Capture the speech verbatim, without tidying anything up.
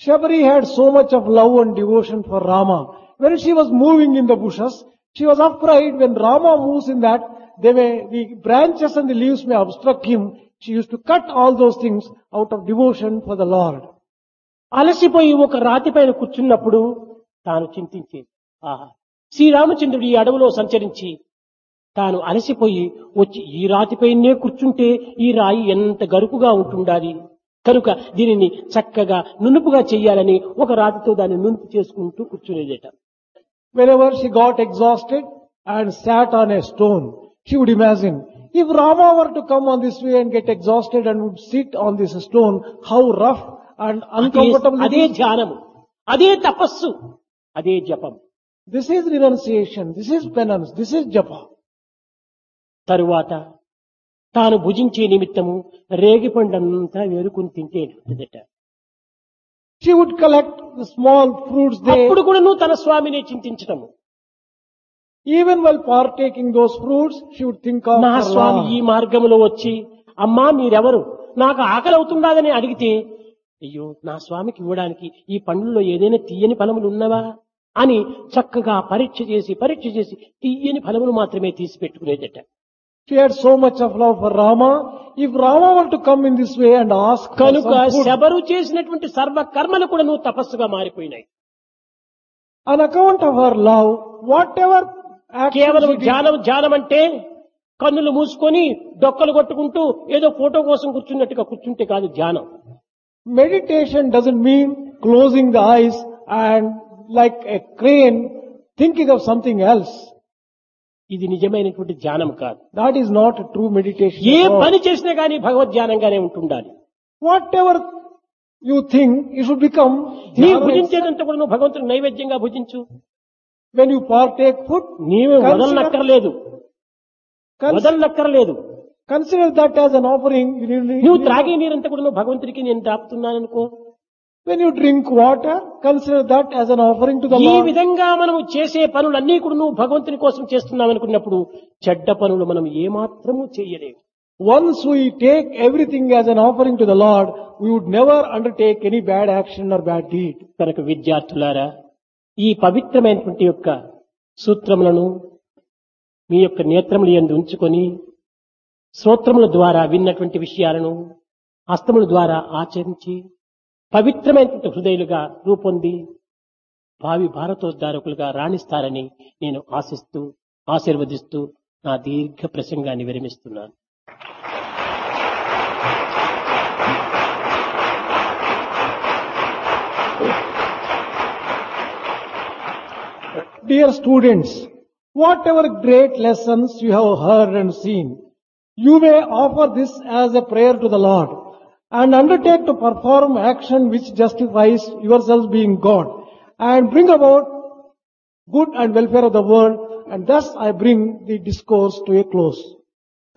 Shabari had so much of love and devotion for Rama. When she was moving in the bushes, she was afraid when Rama moves in that, they may, the branches and the leaves may obstruct him. She used to cut all those things out of devotion for the Lord. అలసిపోయి ఒక రాతి పైన కూర్చున్నప్పుడు తాను చింతించేది, ఆహా, శ్రీరామచంద్రుడు ఈ అడవిలో సంచరించి తాను అలసిపోయి వచ్చి ఈ రాతిపైనే కూర్చుంటే ఈ రాయి ఎంత గరుకుగా ఉంటుండాలి, కనుక దీనిని చక్కగా నునుపుగా చెయ్యాలని ఒక రాతితో దాన్ని నునుపు చేసుకుంటూ కూర్చునేదేట. Whenever she got exhausted and sat on a stone, she would imagine, if Rama were to come on this way and get exhausted and would sit on this stone, how rough and uncomfortable it అదే is. ధ్యానము, అదే తపస్సు, అదే జపం. This is renunciation, this is penance, this is japa. తరువాత తాను భుజించే నిమిత్తము రేగిపండంతా వేరుకుని తింటేటట. She would collect the small fruits there. అప్పుడు కూడా నువ్వు తన స్వామిని చింతించటము, Even while partaking those fruits, she would think of నా her స్వామి ఈ Lord. మార్గంలో వచ్చి, అమ్మా మీరెవరు, నాకు ఆకలి అవుతుండదని అడిగితే, అయ్యో నా స్వామికి ఇవ్వడానికి ఈ పండ్లలో ఏదైనా తీయని ఫలములు ఉన్నవా అని చక్కగా పరీక్ష చేసి పరీక్ష చేసి తీయని ఫలములు మాత్రమే తీసి పెట్టుకునేదట. She had so much of love for Rama. If Rama were to come in this way and ask for కనుక some food, శబరు చేసినటువంటి సర్వ కర్మలు కూడా నువ్వు తపస్సుగా మారిపోయినాయి. on account of her love, whatever action కేవలం she did, ధ్యానం ధ్యానం అంటే కన్నులు మూసుకొని డొక్కలు కొట్టుకుంటూ ఏదో ఫోటో కోసం కూర్చున్నట్టుగా కూర్చుంటే కాదు ధ్యానం. meditation doesn't mean closing the eyes and like a crane thinking of something else. ఇది నిజమైనటువంటి ధ్యానం కాదు. That is not a true meditation. A at all. పని చేసినా కానీ భగవద్ ధ్యానంగానే ఉంటుండాలి. Whatever you think, you should become నీ dhyana. భుజించేదంతా కూడా నువ్వు భగవంతుని నైవేద్యంగా భుజించు. When you partake food, నీవే Consider- వదలనక్కర్లేదు, cons- వదలనక్కర్లేదు. consider that as an offering. You need- నువ్వు త్రాగే నీరంతా కూడా నువ్వు భగవంతుడికి నేను దాపుతున్నాను అనుకో. When you drink water, consider that as an offering to the ఈ Lord. విధంగా మనము చేసే పనులన్నీ కూడా నువ్వు భగవంతుని కోసం చేస్తున్నావు అనుకున్నప్పుడు చెడ్డ పనులు మనం ఏమాత్రము చేయలేము. Once we take everything as an offering to the Lord, we would never undertake any bad action or bad deed. కనుక విద్యార్థులారా, ఈ పవిత్రమైనటువంటి యొక్క సూత్రములను మీ యొక్క నేత్రములు యందు ఉంచుకొని శ్రోత్రముల ద్వారా విన్నటువంటి విషయాలను హస్తముల ద్వారా ఆచరించి పవిత్రమైనటువంటి హృదయులుగా రూపొంది భావి భారతోద్ధారకులుగా రాణిస్తారని నేను ఆశిస్తూ ఆశీర్వదిస్తూ నా దీర్ఘ ప్రసంగాన్ని విరమిస్తున్నాను. Dear students, whatever great lessons you have heard and seen, you may offer this as a prayer to the Lord and undertake to perform action which justifies yourselves being God and bring about good and welfare of the world, and thus I bring the discourse to a close.